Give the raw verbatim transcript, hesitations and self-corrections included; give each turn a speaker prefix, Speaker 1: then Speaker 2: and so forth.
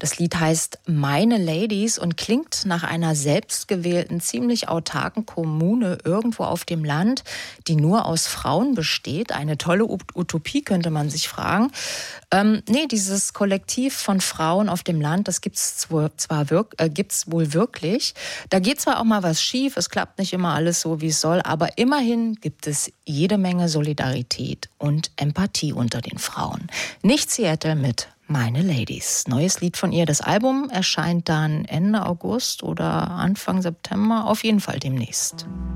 Speaker 1: Das Lied heißt Meine Ladies und klingt nach einer selbstgewählten, ziemlich autarken Kommune irgendwo auf dem Land, die nur aus Frauen besteht. Eine tolle Utopie, könnte man sich fragen. Ähm, nee, dieses Kollektiv von Frauen auf dem Land, das gibt's zwar wirk- äh, gibt's wohl wirklich. Da geht zwar auch mal was schief, es klappt nicht immer alles so, wie es soll, aber immerhin gibt es jede Menge Solidarität und Empathie unter den Frauen. Nicht Seattle mit Meine Ladies. Neues Lied von ihr. Das Album erscheint dann Ende August oder Anfang September, auf jeden Fall demnächst.